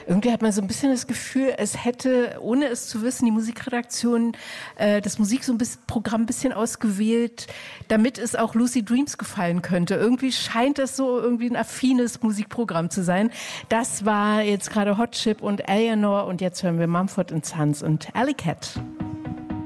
Irgendwie hat man so ein bisschen das Gefühl, es hätte, ohne es zu wissen, die Musikredaktion das Musikprogramm ein bisschen ausgewählt, damit es auch Lucid Dreams gefallen könnte. Irgendwie scheint das so irgendwie ein affines Musikprogramm zu sein. Das war jetzt gerade Hot Chip und Eleanor und jetzt hören wir Mumford & Sons und Alley Cat.